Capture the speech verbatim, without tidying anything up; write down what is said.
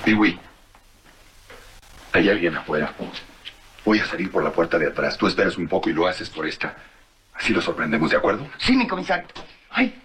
Pee-wee, hay alguien afuera. Voy a salir por la puerta de atrás. Tú esperas un poco y lo haces por esta. Así lo sorprendemos, ¿de acuerdo? Sí, mi comisario. ¡Ay!